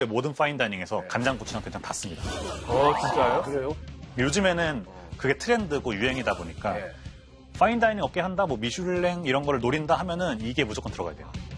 모든 파인다이닝에서 간장고추장 된장 다 씁니다. 진짜요? 그래요? 요즘에는 그게 트렌드고 유행이다 보니까 파인다이닝 업계 한다, 뭐 미슐랭 이런 거를 노린다 하면은 이게 무조건 들어가야 돼요.